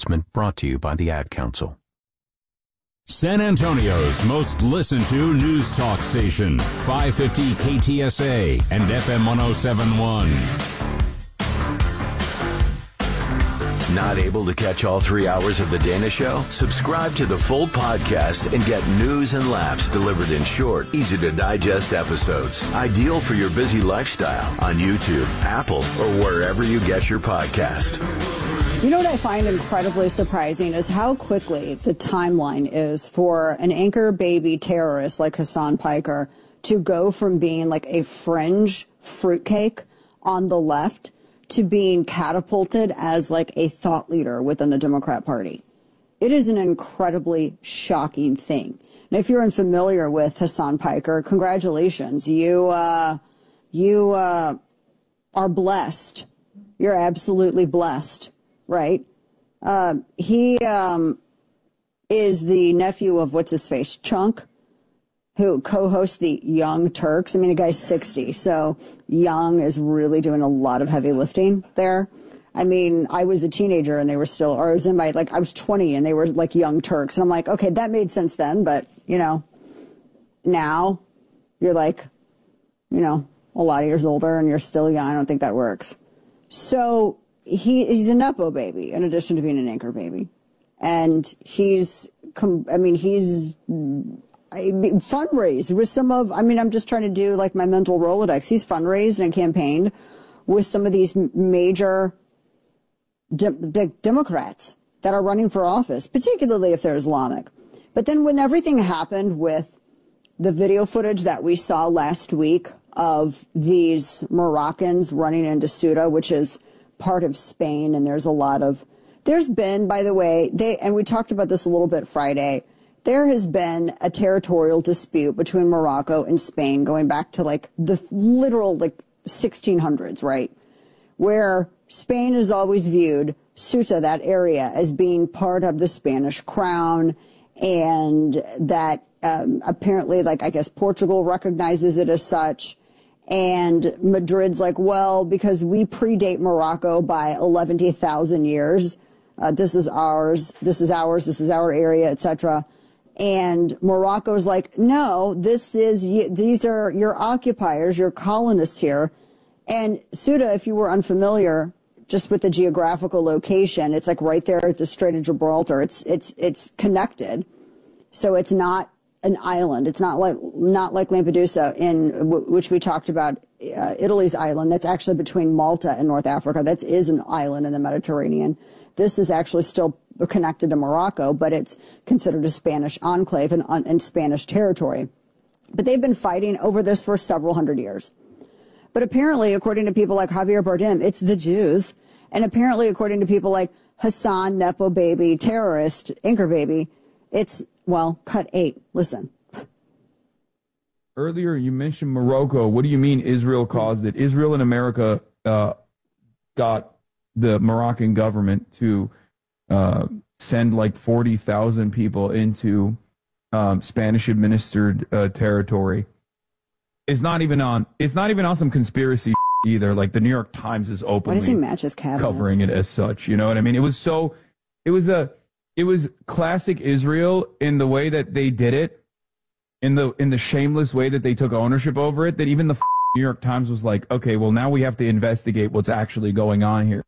Brought to you by the Ad Council. San Antonio's most listened to news talk station, 550 KTSA and FM 1071. Not able to catch all 3 hours of The Dana Show? Subscribe to the full podcast and get news and laughs delivered in short, easy-to-digest episodes. Ideal for your busy lifestyle on YouTube, Apple, or wherever you get your podcast. You know what I find incredibly surprising is how quickly the timeline is for an anchor baby terrorist like Hasan Piker to go from being like a fringe fruitcake on the left to being catapulted as like a thought leader within the Democrat Party. It is an incredibly shocking thing. And if you're unfamiliar with Hasan Piker, congratulations. You are blessed. You're absolutely blessed, right? He is the nephew of what's-his-face, Chunk, who co-hosts the Young Turks. I mean, the guy's 60, so Young is really doing a lot of heavy lifting there. I mean, I was a teenager and they were still, or I was I was 20 and they were like Young Turks. And I'm like, okay, that made sense then, but, you know, now you're like, you know, a lot of years older and you're still young. I don't think that works. So he's a Nepo baby in addition to being an anchor baby. And he's fundraised with some of, I'm just trying to do like my mental Rolodex. He's fundraised and campaigned with some of these major Democrats that are running for office, particularly if they're Islamic. But then when everything happened with the video footage that we saw last week of these Moroccans running into Ceuta, which is part of Spain, and there's been, by the way, and we talked about this a little bit Friday, there has been a territorial dispute between Morocco and Spain going back to like the literal 1600s, right? Where Spain has always viewed Ceuta, that area, as being part of the Spanish crown, and that apparently, I guess Portugal recognizes it as such. And Madrid's like, well, because we predate Morocco by 11,000 years, this is ours, this is our area, etc. And Morocco's like, no, these are your occupiers, your colonists here. And Ceuta, if you were unfamiliar, just with the geographical location, it's like right there at the Strait of Gibraltar. It's connected. So it's not an island. It's not like Lampedusa, which we talked about, Italy's island. That's actually between Malta and North Africa. That is an island in the Mediterranean. This is actually still connected to Morocco, but it's considered a Spanish enclave and Spanish territory. But they've been fighting over this for several hundred years. But apparently, according to people like Javier Bardem, it's the Jews. And apparently, according to people like Hasan, Nepo baby, terrorist, anchor baby, it's, well, cut 8. Listen. Earlier, you mentioned Morocco. What do you mean Israel caused it? Israel and America got the Moroccan government to send like 40,000 people into Spanish-administered territory. It's not even on some conspiracy either. Like the New York Times is openly Why does he match his cabinets? Covering it as such. You know what I mean? It was classic Israel in the way that they did it, in the shameless way that they took ownership over it, that even the New York Times was like, okay, well, now we have to investigate what's actually going on here.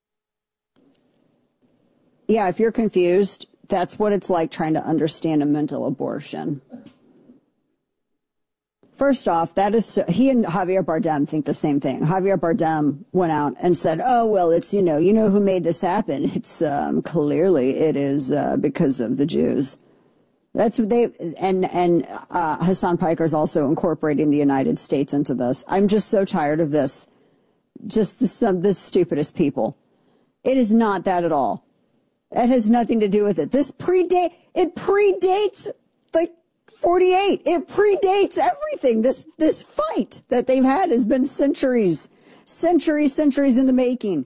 Yeah, if you're confused, that's what it's like trying to understand a mental abortion. First off, he and Javier Bardem think the same thing. Javier Bardem went out and said, oh, well, it's, you know who made this happen. It's clearly it is because of the Jews. That's what Hasan Piker is also incorporating the United States into this. I'm just so tired of this. Just the stupidest people. It is not that at all. It has nothing to do with it. It predates like 48. It predates everything. This fight that they've had has been centuries in the making.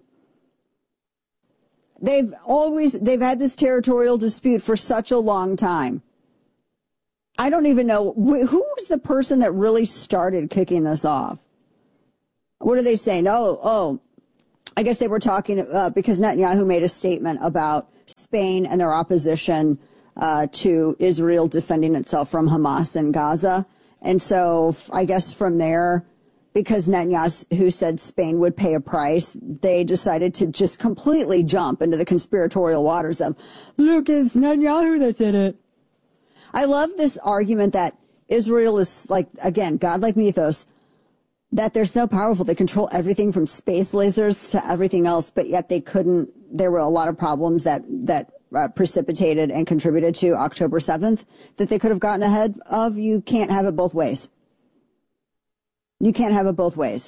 They've had this territorial dispute for such a long time. I don't even know who was the person that really started kicking this off. What are they saying? Oh, I guess they were talking because Netanyahu made a statement about Spain and their opposition to Israel defending itself from Hamas in Gaza. And so I guess from there, because Netanyahu said Spain would pay a price, they decided to just completely jump into the conspiratorial waters of, look, it's Netanyahu that did it. I love this argument that Israel is like, again, godlike mythos, that they're so powerful. They control everything from space lasers to everything else, but yet they couldn't. There were a lot of problems that precipitated and contributed to October 7th that they could have gotten ahead of. You can't have it both ways. You can't have it both ways.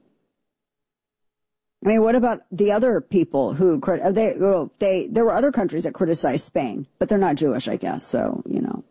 I mean, what about the other people who there were other countries that criticized Spain, but they're not Jewish, I guess. So, you know,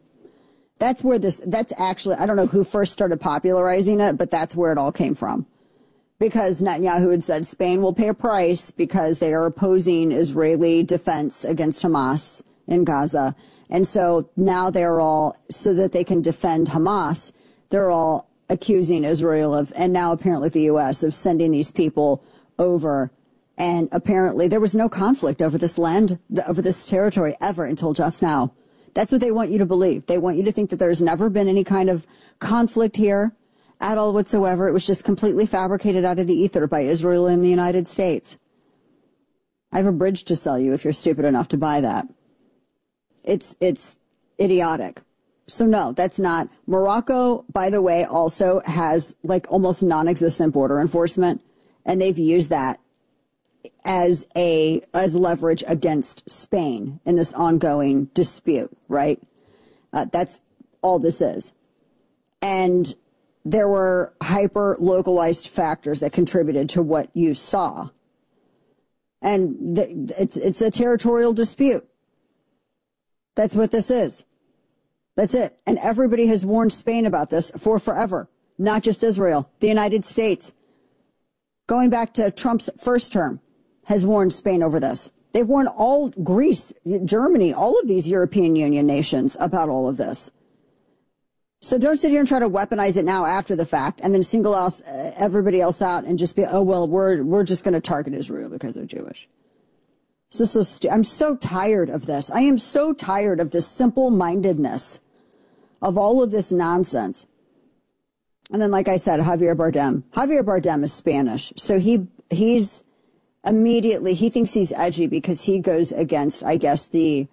that's actually, I don't know who first started popularizing it, but that's where it all came from. Because Netanyahu had said Spain will pay a price because they are opposing Israeli defense against Hamas in Gaza. And so now they're all, so that they can defend Hamas, they're all accusing Israel of, and now apparently the U.S., of sending these people over. And apparently there was no conflict over this land, over this territory ever until just now. That's what they want you to believe. They want you to think that there's never been any kind of conflict here at all whatsoever. It was just completely fabricated out of the ether by Israel and the United States. I have a bridge to sell you if you're stupid enough to buy that. It's idiotic. So no, that's not. Morocco, by the way, also has like almost non-existent border enforcement, and they've used that as leverage against Spain in this ongoing dispute, right? That's all this is. And there were hyper-localized factors that contributed to what you saw. And it's a territorial dispute. That's what this is. That's it. And everybody has warned Spain about this for forever. Not just Israel. The United States, going back to Trump's first term, has warned Spain over this. They've warned all Greece, Germany, all of these European Union nations about all of this. So don't sit here and try to weaponize it now after the fact and then single out everybody else out and just be, oh, well, we're just going to target Israel because they're Jewish. This is so I'm so tired of this. I am so tired of this simple-mindedness of all of this nonsense. And then, like I said, Javier Bardem. Javier Bardem is Spanish. So he's immediately, he thinks he's edgy because he goes against, I guess, the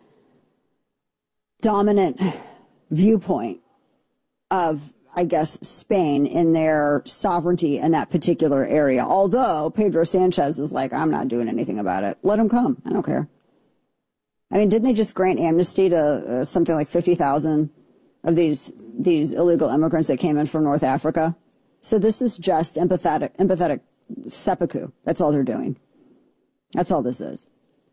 dominant viewpoint of, I guess, Spain in their sovereignty in that particular area. Although Pedro Sanchez is like, I'm not doing anything about it. Let him come. I don't care. I mean, didn't they just grant amnesty to something like 50,000 of these illegal immigrants that came in from North Africa? So this is just empathetic seppuku. That's all they're doing. That's all this is.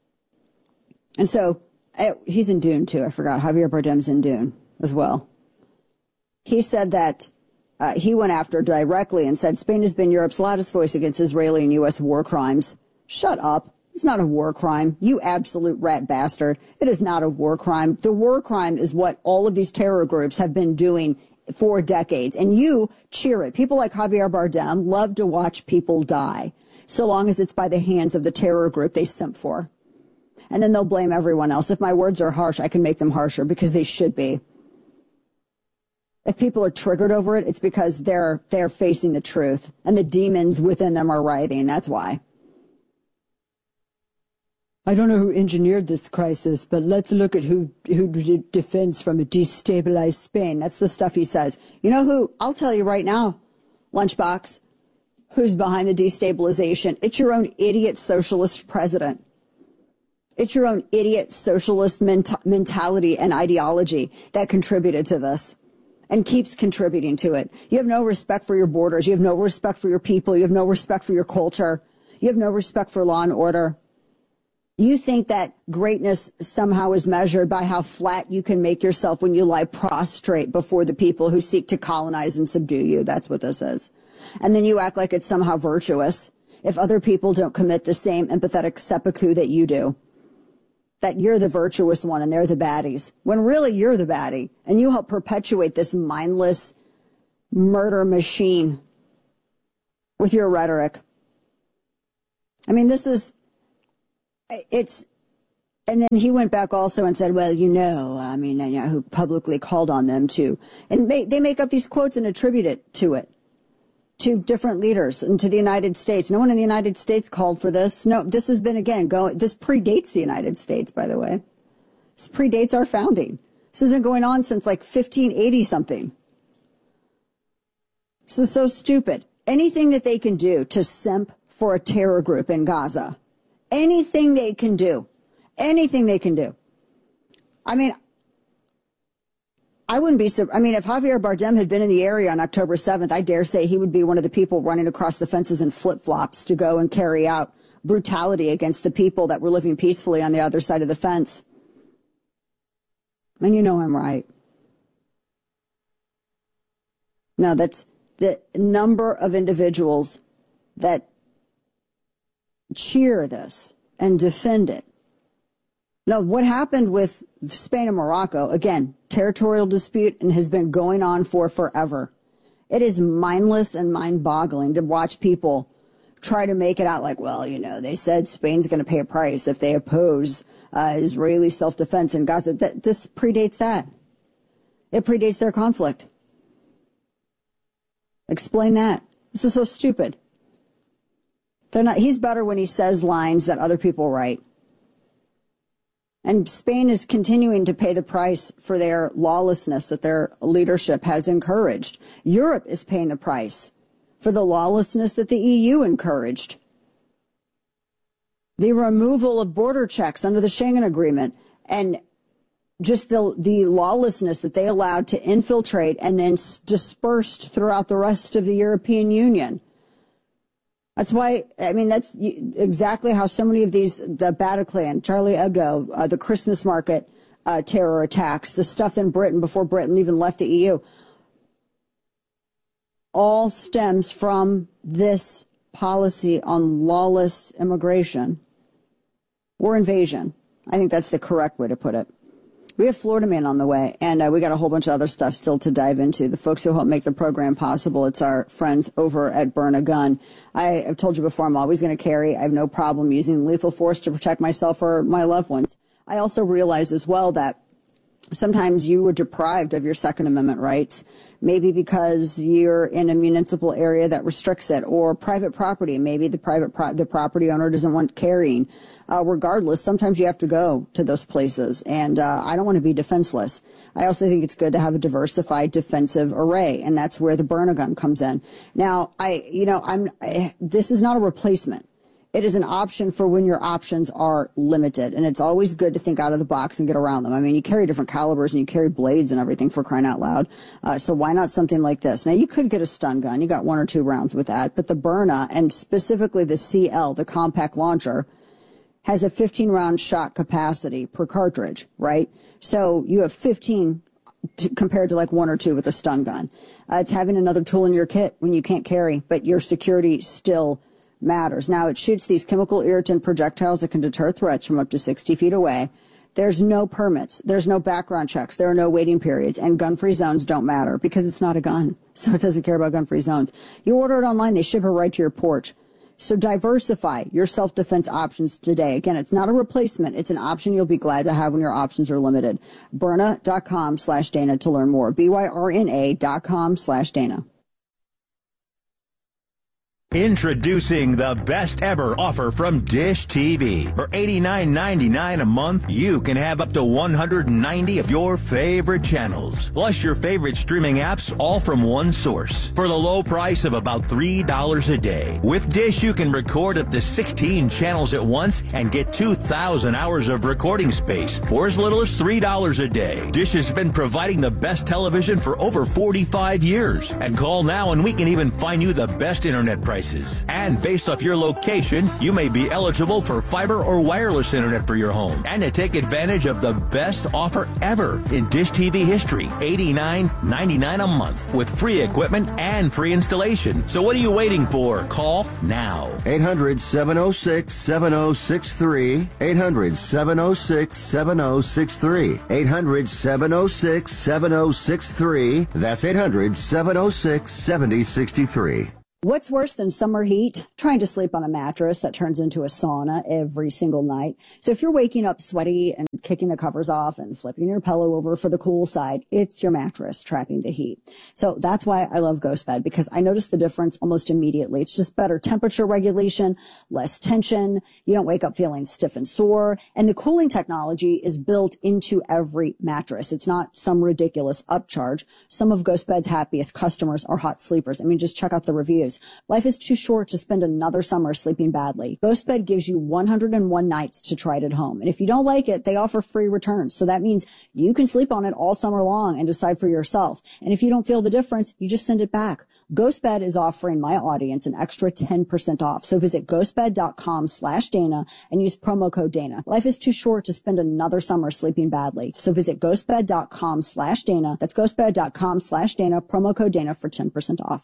And so he's in Dune too. I forgot. Javier Bardem's in Dune as well. He said that he went after directly and said Spain has been Europe's loudest voice against Israeli and U.S. war crimes. Shut up. It's not a war crime. You absolute rat bastard. It is not a war crime. The war crime is what all of these terror groups have been doing for decades. And you cheer it. People like Javier Bardem love to watch people die, so long as it's by the hands of the terror group they simp for. And then they'll blame everyone else. If my words are harsh, I can make them harsher because they should be. If people are triggered over it, it's because they're facing the truth and the demons within them are writhing. That's why. I don't know who engineered this crisis, but let's look at who defends from a destabilized Spain. That's the stuff he says. You know who? I'll tell you right now, Lunchbox, who's behind the destabilization. It's your own idiot socialist president. It's your own idiot socialist mentality and ideology that contributed to this and keeps contributing to it. You have no respect for your borders. You have no respect for your people. You have no respect for your culture. You have no respect for law and order. You think that greatness somehow is measured by how flat you can make yourself when you lie prostrate before the people who seek to colonize and subdue you. That's what this is. And then you act like it's somehow virtuous if other people don't commit the same empathetic seppuku that you do. That you're the virtuous one and they're the baddies. When really you're the baddie. And you help perpetuate this mindless murder machine with your rhetoric. I mean, and then he went back also and said, well, who publicly called on them to, and they make up these quotes and attribute it to different leaders and to the United States. No one in the United States called for this. No, this has been, this predates the United States, by the way. This predates our founding. This has been going on since like 1580 something. This is so stupid. Anything that they can do to simp for a terror group in Gaza, anything they can do. Anything they can do. I mean, I wouldn't be if Javier Bardem had been in the area on October 7th, I dare say he would be one of the people running across the fences in flip-flops to go and carry out brutality against the people that were living peacefully on the other side of the fence. And you know I'm right. No, that's the number of individuals that cheer this and defend it. Now, what happened with Spain and Morocco, again, territorial dispute, and has been going on for forever. It is mindless and mind-boggling to watch people try to make it out like, well, they said Spain's going to pay a price if they oppose Israeli self-defense in Gaza. This predates that. It predates their conflict. Explain that. This is so stupid. He's better when he says lines that other people write. And Spain is continuing to pay the price for their lawlessness that their leadership has encouraged. Europe is paying the price for the lawlessness that the EU encouraged. The removal of border checks under the Schengen Agreement and just the lawlessness that they allowed to infiltrate and then dispersed throughout the rest of the European Union. That's why, that's exactly how so many of these, the Bataclan, Charlie Hebdo, the Christmas market terror attacks, the stuff in Britain before Britain even left the EU, all stems from this policy on lawless immigration or invasion. I think that's the correct way to put it. We have Florida Man on the way, and we got a whole bunch of other stuff still to dive into. The folks who help make the program possible, it's our friends over at Burn a Gun. I have told you before, I'm always going to carry. I have no problem using lethal force to protect myself or my loved ones. I also realize as well that sometimes you were deprived of your Second Amendment rights, maybe because you're in a municipal area that restricts it, or private property. Maybe the property owner doesn't want carrying. Regardless, sometimes you have to go to those places, and I don't want to be defenseless. I also think it's good to have a diversified defensive array, and that's where the Burn a Gun comes in. Now, this is not a replacement. It is an option for when your options are limited, and it's always good to think out of the box and get around them. I mean, you carry different calibers and you carry blades and everything, for crying out loud. So why not something like this? Now, you could get a stun gun. You got 1 or 2 rounds with that, but the Byrna, and specifically the CL, the compact launcher, has a 15-round shot capacity per cartridge, right? So you have 15 compared to like 1 or 2 with a stun gun. It's having another tool in your kit when you can't carry, but your security still matters. Now, it shoots these chemical irritant projectiles that can deter threats from up to 60 feet away. There's no permits. There's no background checks. There are no waiting periods. And gun-free zones don't matter because it's not a gun. So it doesn't care about gun-free zones. You order it online, they ship it right to your porch. So diversify your self-defense options today. Again, it's not a replacement. It's an option you'll be glad to have when your options are limited. Byrna.com/Dana to learn more. BYRNA.com/Dana. Introducing the best ever offer from Dish TV. For $89.99 a month, you can have up to 190 of your favorite channels, plus your favorite streaming apps, all from one source, for the low price of about $3 a day. With Dish, you can record up to 16 channels at once and get 2,000 hours of recording space for as little as $3 a day. Dish has been providing the best television for over 45 years. And call now and we can even find you the best internet price. And based off your location, you may be eligible for fiber or wireless internet for your home. And to take advantage of the best offer ever in Dish TV history, $89.99 a month with free equipment and free installation. So what are you waiting for? Call now. 800-706-7063. 800-706-7063. 800-706-7063. That's 800-706-7063. What's worse than summer heat? Trying to sleep on a mattress that turns into a sauna every single night. So if you're waking up sweaty and kicking the covers off and flipping your pillow over for the cool side, it's your mattress trapping the heat. So that's why I love GhostBed, because I notice the difference almost immediately. It's just better temperature regulation, less tension. You don't wake up feeling stiff and sore. And the cooling technology is built into every mattress. It's not some ridiculous upcharge. Some of GhostBed's happiest customers are hot sleepers. I mean, just check out the reviews. Life is too short to spend another summer sleeping badly. GhostBed gives you 101 nights to try it at home. And if you don't like it, they offer free returns. So that means you can sleep on it all summer long and decide for yourself. And if you don't feel the difference, you just send it back. GhostBed is offering my audience an extra 10% off. So visit ghostbed.com/Dana and use promo code Dana. Life is too short to spend another summer sleeping badly. So visit ghostbed.com/Dana. That's ghostbed.com/Dana, promo code Dana for 10% off.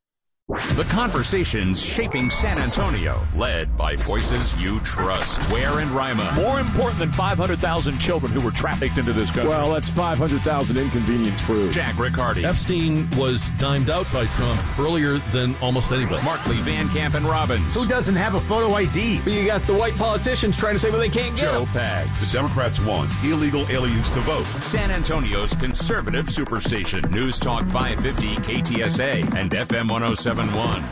The conversations shaping San Antonio, led by voices you trust. Ware and Rima. More important than 500,000 children who were trafficked into this country. Well, that's 500,000 inconvenient truths. Jack Riccardi. Epstein was dimed out by Trump earlier than almost anybody. Markley, Van Camp, and Robbins. Who doesn't have a photo ID? But you got the white politicians trying to say, well, they can't get Joe them. Pags. The Democrats want illegal aliens to vote. San Antonio's conservative superstation. News Talk 550 KTSA and FM 107.1.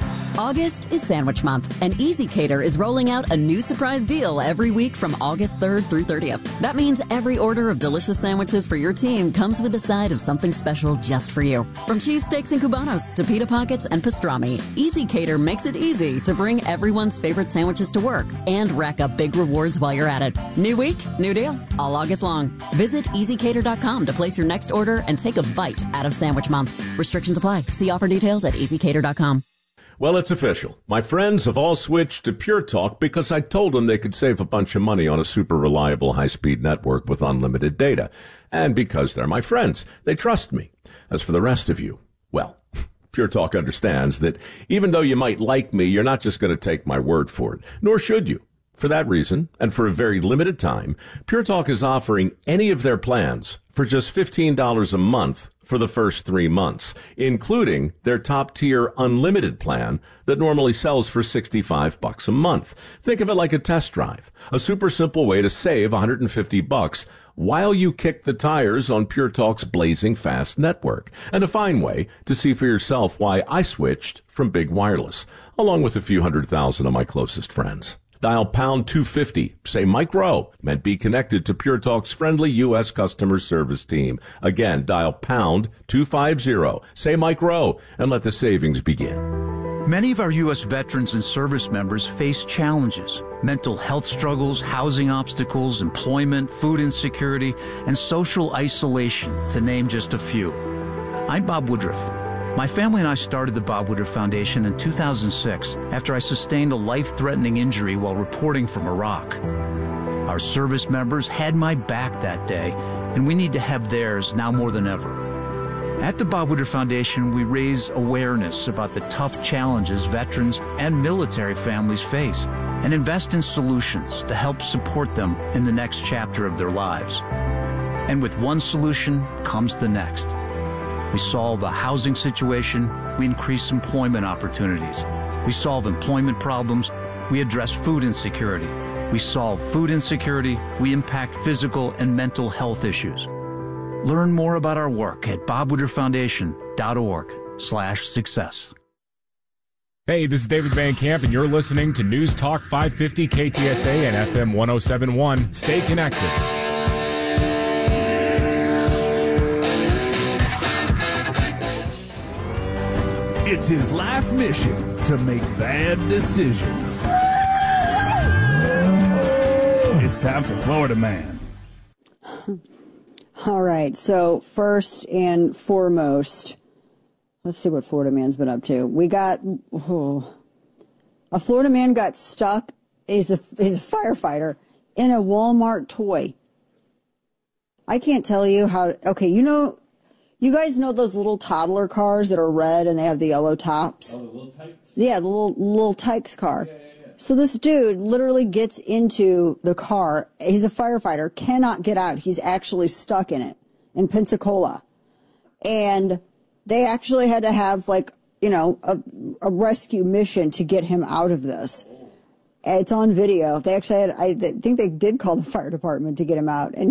August is Sandwich Month, and Easy Cater is rolling out a new surprise deal every week from August 3rd through 30th. That means every order of delicious sandwiches for your team comes with a side of something special just for you. From cheesesteaks and cubanos to pita pockets and pastrami, Easy Cater makes it easy to bring everyone's favorite sandwiches to work and rack up big rewards while you're at it. New week, new deal, all August long. Visit easycater.com to place your next order and take a bite out of Sandwich Month. Restrictions apply. See offer details at easycater.com. Well, it's official. My friends have all switched to Pure Talk because I told them they could save a bunch of money on a super reliable high-speed network with unlimited data. And because they're my friends, they trust me. As for the rest of you, well, Pure Talk understands that even though you might like me, you're not just going to take my word for it, nor should you. For that reason, and for a very limited time, Pure Talk is offering any of their plans for just $15 a month for the first 3 months, including their top-tier unlimited plan that normally sells for $65 a month. Think of it like a test drive, a super simple way to save $150 while you kick the tires on Pure Talk's blazing fast network, and a fine way to see for yourself why I switched from Big Wireless, along with a few 100,000 of my closest friends. Dial pound 250, say Mike Rowe, and be connected to Pure Talk's friendly U.S. customer service team. Again, dial pound 250, say Mike Rowe, and let the savings begin. Many of our U.S. veterans and service members face challenges: mental health struggles, housing obstacles, employment, food insecurity, and social isolation, to name just a few. I'm Bob Woodruff. My family and I started the Bob Woodruff Foundation in 2006 after I sustained a life-threatening injury while reporting from Iraq. Our service members had my back that day, and we need to have theirs now more than ever. At the Bob Woodruff Foundation, we raise awareness about the tough challenges veterans and military families face and invest in solutions to help support them in the next chapter of their lives. And with one solution comes the next. We solve a housing situation, we increase employment opportunities. We solve employment problems, we address food insecurity. We solve food insecurity, we impact physical and mental health issues. Learn more about our work at bobwoodrufffoundation.org/success. Hey, this is David Van Camp, and you're listening to News Talk 550 KTSA and FM 107.1. Stay connected. It's his life mission to make bad decisions. It's time for Florida Man. All right, so first and foremost, let's see what Florida Man's been up to. We got a Florida man got stuck. He's a firefighter in a Walmart toy. I can't tell you how. Okay, you guys know those little toddler cars that are red and they have the yellow tops? Oh, the little Tykes? Yeah, the little Tykes car. Yeah. So this dude literally gets into the car. He's a firefighter, cannot get out. He's actually stuck in it in Pensacola. And they actually had to have like a rescue mission to get him out of this. It's on video. They actually I think they did call the fire department to get him out. And